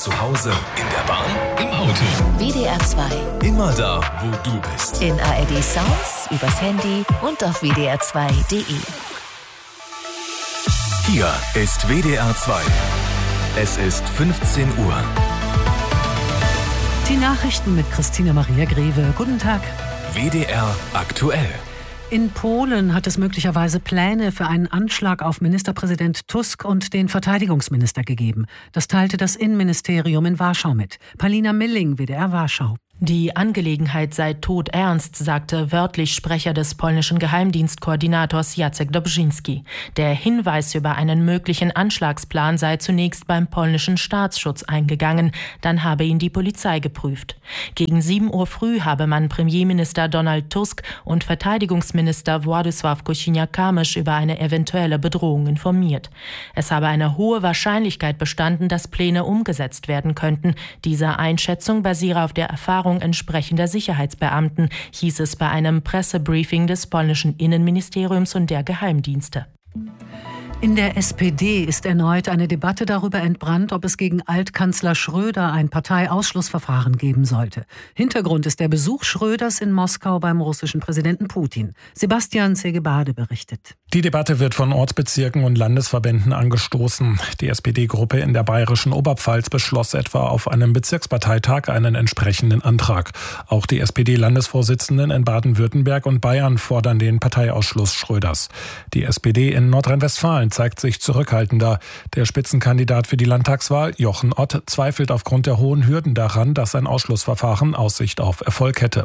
Zu Hause, in der Bahn, im Auto. WDR 2. Immer da, wo du bist. In ARD Sounds, übers Handy und auf WDR2.de. Hier ist WDR 2. Es ist 15 Uhr. Die Nachrichten mit Christina Maria Greve. Guten Tag. WDR aktuell. In Polen hat es möglicherweise Pläne für einen Anschlag auf Ministerpräsident Tusk und den Verteidigungsminister gegeben. Das teilte das Innenministerium in Warschau mit. Palina Milling, WDR Warschau. Die Angelegenheit sei todernst, sagte wörtlich Sprecher des polnischen Geheimdienstkoordinators Jacek Dobrzyński. Der Hinweis über einen möglichen Anschlagsplan sei zunächst beim polnischen Staatsschutz eingegangen, dann habe ihn die Polizei geprüft. Gegen 7 Uhr früh habe man Premierminister Donald Tusk und Verteidigungsminister Władysław Kosiniak-Kamysz über eine eventuelle Bedrohung informiert. Es habe eine hohe Wahrscheinlichkeit bestanden, dass Pläne umgesetzt werden könnten. Diese Einschätzung basiere auf der Erfahrung entsprechender Sicherheitsbeamten, hieß es bei einem Pressebriefing des polnischen Innenministeriums und der Geheimdienste. In der SPD ist erneut eine Debatte darüber entbrannt, ob es gegen Altkanzler Schröder ein Parteiausschlussverfahren geben sollte. Hintergrund ist der Besuch Schröders in Moskau beim russischen Präsidenten Putin. Sebastian Segebade berichtet. Die Debatte wird von Ortsbezirken und Landesverbänden angestoßen. Die SPD-Gruppe in der bayerischen Oberpfalz beschloss etwa auf einem Bezirksparteitag einen entsprechenden Antrag. Auch die SPD-Landesvorsitzenden in Baden-Württemberg und Bayern fordern den Parteiausschluss Schröders. Die SPD in Nordrhein-Westfalen zeigt sich zurückhaltender. Der Spitzenkandidat für die Landtagswahl, Jochen Ott, zweifelt aufgrund der hohen Hürden daran, dass ein Ausschlussverfahren Aussicht auf Erfolg hätte.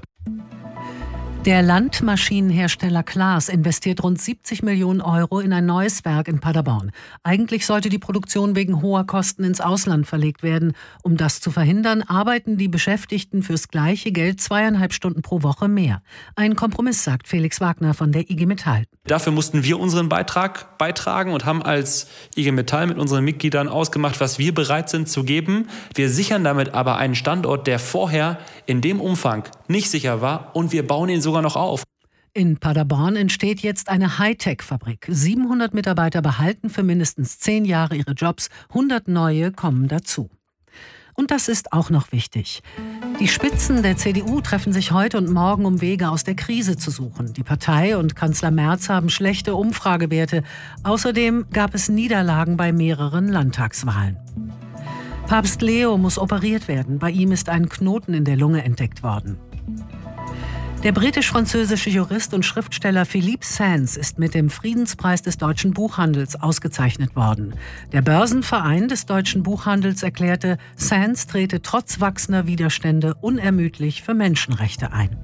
Der Landmaschinenhersteller Claas investiert rund 70 Millionen Euro in ein neues Werk in Paderborn. Eigentlich sollte die Produktion wegen hoher Kosten ins Ausland verlegt werden. Um das zu verhindern, arbeiten die Beschäftigten fürs gleiche Geld 2,5 Stunden pro Woche mehr. Ein Kompromiss, sagt Felix Wagner von der IG Metall. Dafür mussten wir unseren Beitrag beitragen und haben als IG Metall mit unseren Mitgliedern ausgemacht, was wir bereit sind zu geben. Wir sichern damit aber einen Standort, der vorher in dem Umfang nicht sicher war, und wir bauen ihn sogar noch auf. In Paderborn entsteht jetzt eine Hightech-Fabrik. 700 Mitarbeiter behalten für mindestens 10 Jahre ihre Jobs. 100 neue kommen dazu. Und das ist auch noch wichtig. Die Spitzen der CDU treffen sich heute und morgen, um Wege aus der Krise zu suchen. Die Partei und Kanzler Merz haben schlechte Umfragewerte. Außerdem gab es Niederlagen bei mehreren Landtagswahlen. Papst Leo muss operiert werden. Bei ihm ist ein Knoten in der Lunge entdeckt worden. Der britisch-französische Jurist und Schriftsteller Philippe Sands ist mit dem Friedenspreis des deutschen Buchhandels ausgezeichnet worden. Der Börsenverein des deutschen Buchhandels erklärte, Sands trete trotz wachsender Widerstände unermüdlich für Menschenrechte ein.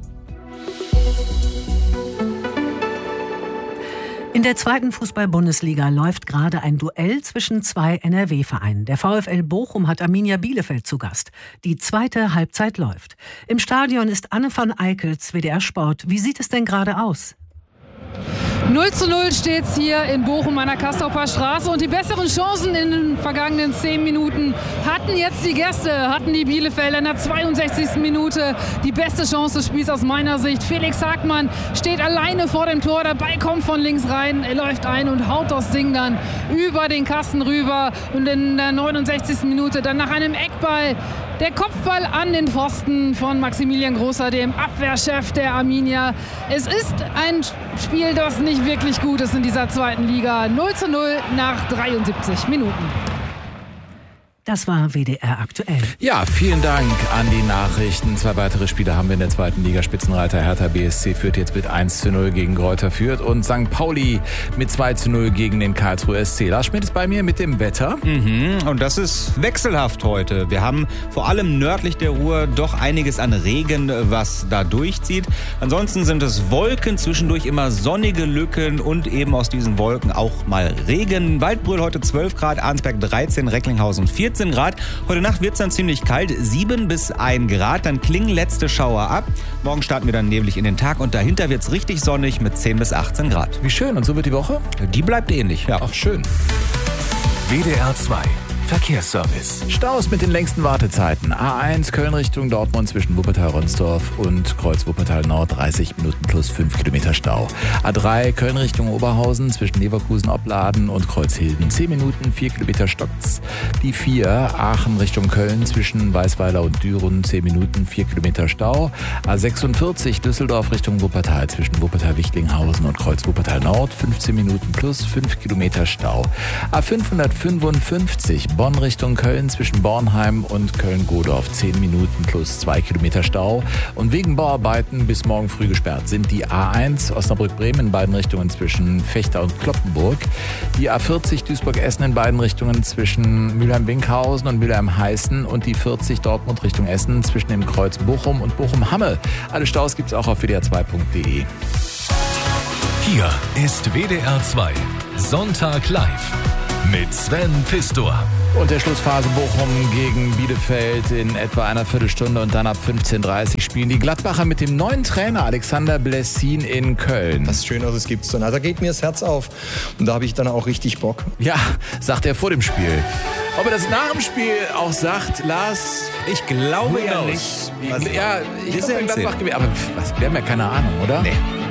In der 2. Fußball-Bundesliga läuft gerade ein Duell zwischen 2 NRW-Vereinen. Der VfL Bochum hat Arminia Bielefeld zu Gast. Die zweite Halbzeit läuft. Im Stadion ist Anne van Eickels, WDR Sport. Wie sieht es denn gerade aus? 0:0 steht's hier in Bochum an der Castorper Straße, und die besseren Chancen in den vergangenen 10 Minuten hatten jetzt die Gäste, hatten die Bielefelder in der 62. Minute die beste Chance des Spiels aus meiner Sicht. Felix Hagmann steht alleine vor dem Tor, der Ball kommt von links rein, er läuft ein und haut das Ding dann über den Kasten rüber, und in der 69. Minute dann nach einem Eckball der Kopfball an den Pfosten von Maximilian Großer, dem Abwehrchef der Arminia. Es ist ein Spiel, das nicht wirklich gut ist in dieser 2. Liga. 0:0 nach 73 Minuten. Das war WDR aktuell. Ja, vielen Dank an die Nachrichten. 2 weitere Spiele haben wir in der 2. Liga. Spitzenreiter Hertha BSC führt jetzt mit 1:0 gegen Greuther Fürth und St. Pauli mit 2:0 gegen den Karlsruher SC. Lars Schmidt ist bei mir mit dem Wetter. Und das ist wechselhaft heute. Wir haben vor allem nördlich der Ruhr doch einiges an Regen, was da durchzieht. Ansonsten sind es Wolken, zwischendurch immer sonnige Lücken und eben aus diesen Wolken auch mal Regen. Waldbröl heute 12 Grad, Arnsberg 13, Recklinghausen 14 Grad. Heute Nacht wird es dann ziemlich kalt, 7 bis 1 Grad. Dann klingen letzte Schauer ab. Morgen starten wir dann neblig in den Tag und dahinter wird es richtig sonnig mit 10 bis 18 Grad. Wie schön. Und so wird die Woche? Die bleibt ähnlich, ja. Ach, schön. WDR 2 Verkehrsservice. Staus mit den längsten Wartezeiten. A1 Köln Richtung Dortmund zwischen Wuppertal-Ronsdorf und Kreuz Wuppertal Nord 30 Minuten plus 5 Kilometer Stau. A3 Köln Richtung Oberhausen zwischen Leverkusen-Opladen und Kreuzhilden 10 Minuten, 4 Kilometer stockt's. Die 4 Aachen Richtung Köln zwischen Weißweiler und Düren 10 Minuten, 4 Kilometer Stau. A46 Düsseldorf Richtung Wuppertal zwischen Wuppertal-Wichlinghausen und Kreuz Wuppertal Nord 15 Minuten plus 5 Kilometer Stau. A555 Bonn Richtung Köln zwischen Bornheim und Köln-Godorf 10 Minuten plus 2 Kilometer Stau. Und wegen Bauarbeiten bis morgen früh gesperrt sind die A1 Osnabrück-Bremen in beiden Richtungen zwischen Fechter und Kloppenburg, die A40 Duisburg-Essen in beiden Richtungen zwischen Mülheim-Winkhausen und Mülheim-Heißen und die 40 Dortmund Richtung Essen zwischen dem Kreuz Bochum und Bochum-Hamme. Alle Staus gibt's auch auf wdr2.de. Hier ist WDR 2 Sonntag live mit Sven Pistor. Und der Schlussphase Bochum gegen Bielefeld in etwa einer Viertelstunde und dann ab 15:30 Uhr spielen die Gladbacher mit dem neuen Trainer Alexander Blessin in Köln. Was Schöneres gibt's dann. Da geht mir das Herz auf und da habe ich dann auch richtig Bock. Ja, sagt er vor dem Spiel. Ob er das nach dem Spiel auch sagt, Lars? Ich glaube ja nicht. Ja, ich glaube, Gladbach gewinnt. Aber wir haben ja keine Ahnung, oder? Nee.